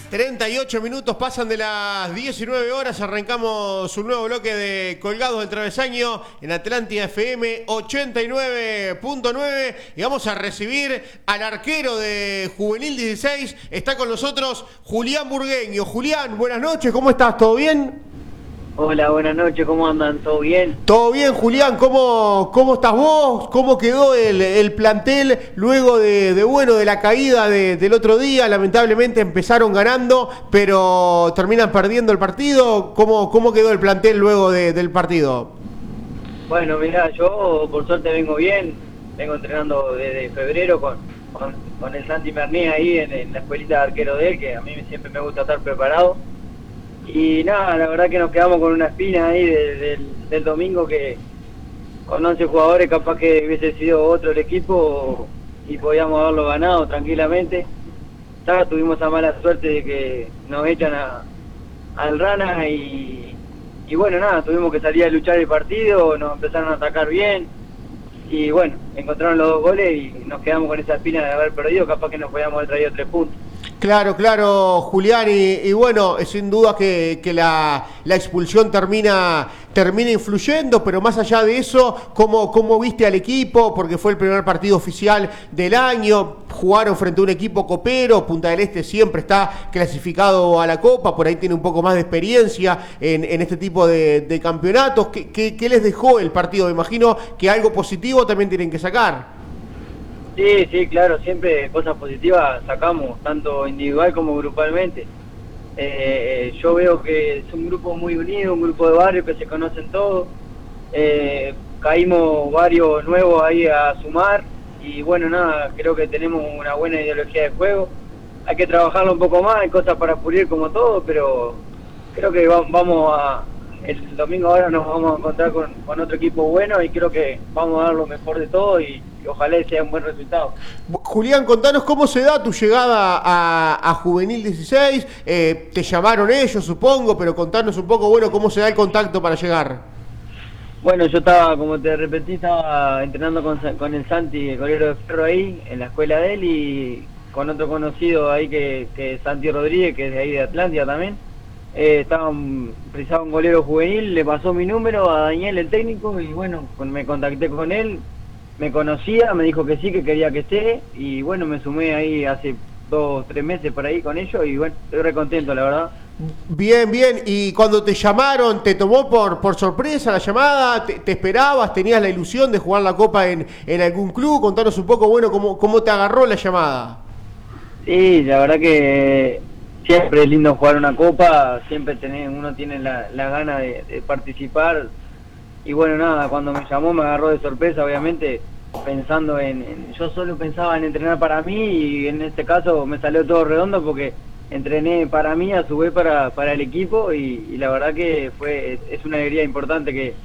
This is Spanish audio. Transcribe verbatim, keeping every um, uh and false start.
treinta y ocho minutos pasan de las diecinueve horas, arrancamos un nuevo bloque de Colgados del Travesaño en Atlántida F M ochenta y nueve punto nueve y vamos a recibir al arquero de Juvenil dieciséis. Está con nosotros Julián Burgueño. Julián, buenas noches, ¿cómo estás? ¿Todo bien? Hola, buenas noches, ¿cómo andan? ¿Todo bien? Todo bien, Julián, ¿cómo, cómo estás vos? ¿Cómo quedó el, el plantel luego de, de, bueno, de la caída de, del otro día? Lamentablemente empezaron ganando, pero terminan perdiendo el partido. ¿Cómo, cómo quedó el plantel luego de, del partido? Bueno, mirá, yo por suerte vengo bien, vengo entrenando desde febrero con, con, con el Santi Merní ahí en, en la escuelita de arquero de él, que a mí siempre me gusta estar preparado. Y nada, la verdad que nos quedamos con una espina ahí de, de, del domingo, que con once jugadores capaz que hubiese sido otro el equipo y podíamos haberlo ganado tranquilamente. Ya tuvimos esa mala suerte de que nos echan a, al Rana y, y bueno, nada, tuvimos que salir a luchar el partido, nos empezaron a atacar bien y bueno, encontraron los dos goles y nos quedamos con esa espina de haber perdido, capaz que nos podíamos haber traído tres puntos. Claro, claro, Julián, y, y bueno, sin duda que, que la, la expulsión termina, termina influyendo, pero más allá de eso, ¿cómo, ¿cómo viste al equipo? Porque fue el primer partido oficial del año, jugaron frente a un equipo copero, Punta del Este siempre está clasificado a la Copa, por ahí tiene un poco más de experiencia en, en este tipo de, de campeonatos. ¿Qué, qué, ¿Qué les dejó el partido? Me imagino que algo positivo también tienen que sacar. Sí, sí, claro, siempre cosas positivas sacamos, tanto individual como grupalmente. Eh, yo veo que es un grupo muy unido, un grupo de barrio que se conocen todos. Eh, caímos varios nuevos ahí a sumar y bueno, nada, creo que tenemos una buena ideología de juego. Hay que trabajarlo un poco más, hay cosas para pulir como todo, pero creo que vamos a... El domingo ahora nos vamos a encontrar con, con otro equipo bueno y creo que vamos a dar lo mejor de todo y, y ojalá sea un buen resultado. Julián, contanos cómo se da tu llegada a, a Juvenil dieciséis. Eh, te llamaron ellos, supongo, pero contanos un poco, bueno, cómo se da el contacto para llegar. Bueno, yo estaba, como te repetí, estaba entrenando con, con el Santi, el golero de Ferro ahí, en la escuela de él, y con otro conocido ahí que, que es Santi Rodríguez, que es de ahí de Atlántida también. Eh, estaban, precisaba un golero juvenil, le pasó mi número a Daniel, el técnico, y bueno, me contacté con él, me conocía, me dijo que sí, que quería que esté, y bueno, me sumé ahí hace dos, tres meses por ahí con ellos, y bueno, estoy re contento, la verdad. Bien, bien, y cuando te llamaron, ¿te tomó por, por sorpresa la llamada? ¿Te, te esperabas? ¿Tenías la ilusión de jugar la Copa en, en algún club? Contanos un poco, bueno, cómo, cómo te agarró la llamada. Sí, la verdad que siempre es lindo jugar una copa, siempre tenés, uno tiene la, la gana de, de participar y bueno, nada, cuando me llamó me agarró de sorpresa, obviamente, pensando en, en, yo solo pensaba en entrenar para mí y en este caso me salió todo redondo porque entrené para mí, a su vez para, para el equipo y, y la verdad que fue es una alegría importante que,